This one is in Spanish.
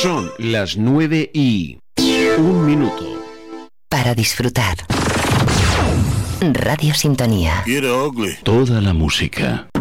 Son las 9:01. Para disfrutar. Radio Sintonía. Get ugly. Toda la música.